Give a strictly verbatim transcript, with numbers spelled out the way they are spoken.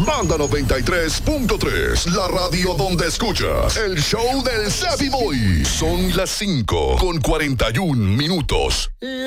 Banda noventa y tres punto tres, la radio donde escuchas el show del Savvy Boy. Son las cinco con cuarenta y un minutos.